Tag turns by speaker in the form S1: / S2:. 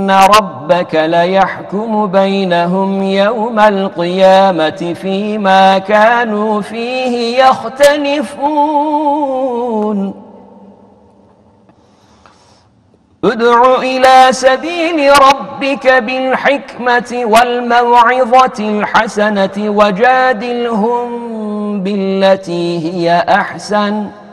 S1: إن ربك ليحكم بينهم يوم القيامة فيما كانوا فيه يختلفون ادع إلى سبيل ربك بالحكمة والموعظة الحسنة وجادلهم بالتي هي أحسن